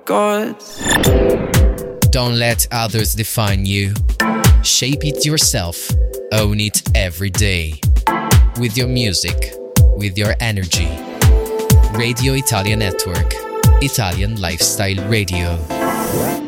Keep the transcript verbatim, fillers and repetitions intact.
gods. Don't let others define you. Shape it yourself. Own it every day. With your music, with your energy. Radio Italia Network. Italian Lifestyle Radio.